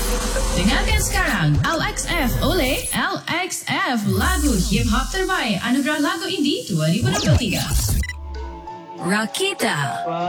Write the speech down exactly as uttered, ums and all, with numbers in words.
Dengarkan sekarang L X F oleh L X F, lagu hip hop terbaik Anugerah Lagu Indie dua ribu dua puluh tiga. Rakita.